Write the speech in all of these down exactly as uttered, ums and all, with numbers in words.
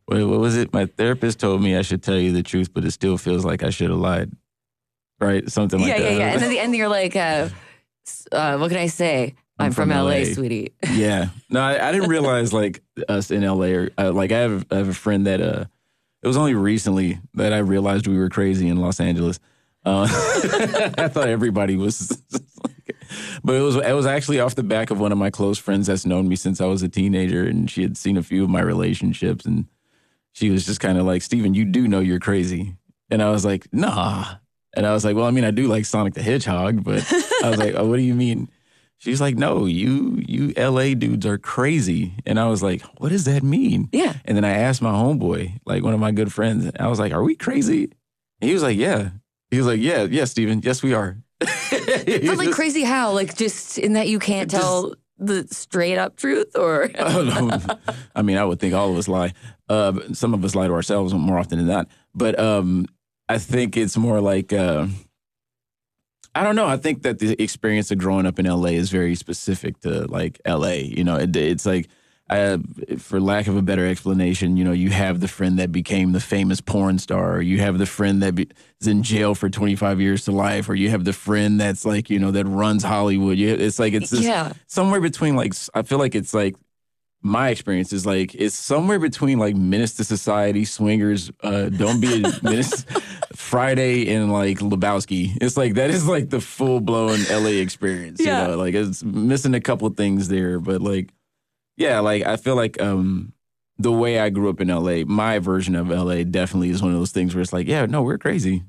Wait, what was it? My therapist told me I should tell you the truth, but it still feels like I should have lied. Right? Something like yeah, that. Yeah, yeah, yeah. And at the end, you're like, uh, uh, what can I say? I'm, I'm from, from L A, L A, sweetie. Yeah. No, I, I didn't realize, like, us in L A, or, uh, like, I have, I have a friend that, uh, it was only recently that I realized we were crazy in Los Angeles. Uh, I thought everybody was, like, but it was, it was actually off the back of one of my close friends that's known me since I was a teenager, and she had seen a few of my relationships, and she was just kind of like, Steven, you do know you're crazy. And I was like, nah. And I was like, well, I mean, I do like Sonic the Hedgehog, but I was like, oh, what do you mean? She's like, no, you you L A dudes are crazy. And I was like, what does that mean? Yeah. And then I asked my homeboy, like one of my good friends, I was like, are we crazy? And he was like, yeah. He was like, yeah, yeah, Steven, yes, we are. But like crazy how? Like just in that you can't just, tell the straight up truth, or? I don't know. I mean, I would think all of us lie. Uh, some of us lie to ourselves more often than not. But um, I think it's more like... Uh, I don't know. I think that the experience of growing up in L A is very specific to, like, L A. You know, it, it's like, uh, for lack of a better explanation, you know, you have the friend that became the famous porn star, or you have the friend that be, is in jail for twenty-five years to life, or you have the friend that's like, you know, that runs Hollywood. You, it's like, it's this, yeah. somewhere between, like, I feel like it's like, my experience is like, it's somewhere between like Menace to Society, Swingers, uh, Don't Be a Menace, Friday, and like Lebowski. It's like, that is like the full blown L A experience. Yeah. You know, like it's missing a couple of things there, but like, yeah, like I feel like um, the way I grew up in L A, my version of L A definitely is one of those things where it's like, yeah, no, we're crazy.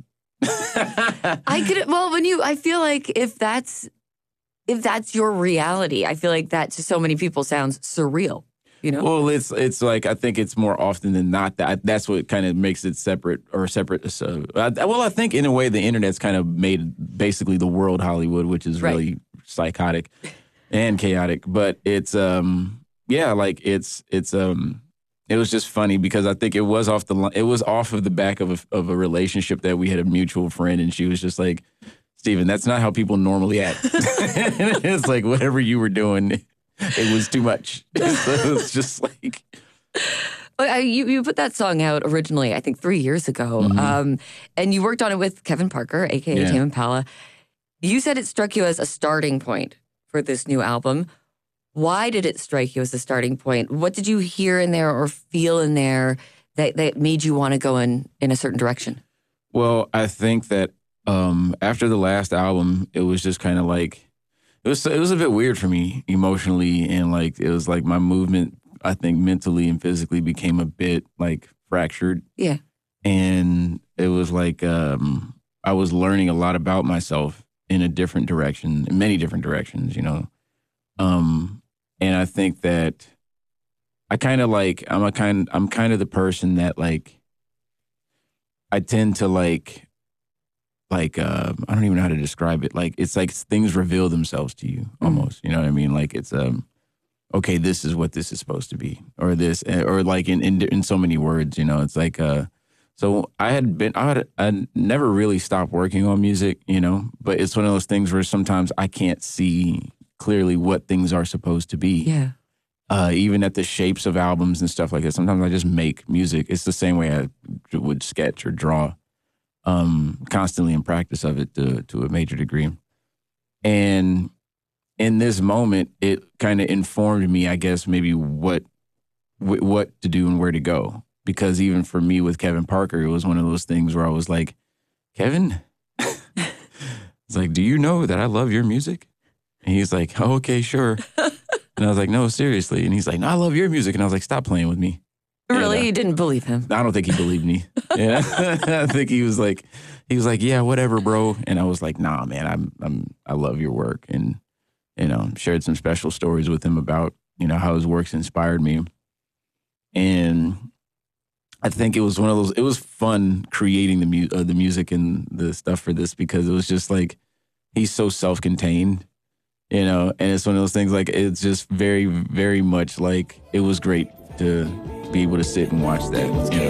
I could, well, when you, I feel like if that's, if that's your reality, I feel like that to so many people sounds surreal, you know? Well, it's it's like, I think it's more often than not that that's what kind of makes it separate or separate. So, I, well, I think in a way the internet's kind of made basically the world Hollywood, which is right. really psychotic and chaotic. But it's, um, yeah, like it's, it's, um, it was just funny because I think it was off the, it was off of the back of a, of a relationship that we had a mutual friend, and she was just like, Steven, that's not how people normally act. It's like whatever you were doing, it was too much. So it was just like... Uh, you, you put that song out originally, I think, three years ago. Mm-hmm. Um, and you worked on it with Kevin Parker, a k a. Yeah. Tame Impala. You said it struck you as a starting point for this new album. Why did it strike you as a starting point? What did you hear in there or feel in there that, that made you want to go in, in a certain direction? Well, I think that Um, after the last album, it was just kind of like, it was it was a bit weird for me emotionally, and like it was like my movement, I think mentally and physically became a bit like fractured. Yeah. And it was like um, I was learning a lot about myself in a different direction, in many different directions, you know. Um, and I think that I kind of like, I'm a kind, I'm kind of the person that like, I tend to like, Like, uh, I don't even know how to describe it. Like, it's like things reveal themselves to you almost. Mm. You know what I mean? Like, it's, um, okay, this is what this is supposed to be. Or this, or like in, in, in so many words, you know, it's like, uh, so I had been, I had, I never really stopped working on music, you know, but it's one of those things where sometimes I can't see clearly what things are supposed to be. Yeah. Uh, even at the shapes of albums and stuff like that. Sometimes I just make music. It's the same way I would sketch or draw. Um, constantly in practice of it to to a major degree. And in this moment, it kind of informed me, I guess, maybe what w- what to do and where to go. Because even for me with Kevin Parker, it was one of those things where I was like, Kevin, it's like, do you know that I love your music? And he's like, oh, okay, sure. And I was like, no, seriously. And he's like, no, I love your music. And I was like, stop playing with me. Really? And, uh, you didn't believe him? I don't think he believed me. Yeah. I think he was like, he was like, yeah, whatever, bro. And I was like, nah, man, I'm, I'm, I love your work. And, you know, shared some special stories with him about, you know, how his works inspired me. And I think it was one of those, it was fun creating the, mu- uh, the music and the stuff for this, because it was just like, he's so self-contained, you know, and it's one of those things like, it's just very, very much like, it was great to be able to sit and watch that, you know.